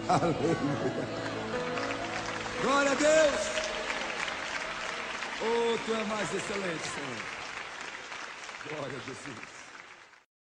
Aleluia. Glória a Deus. Oh, tu é mais excelente, Senhor. Glória a Jesus.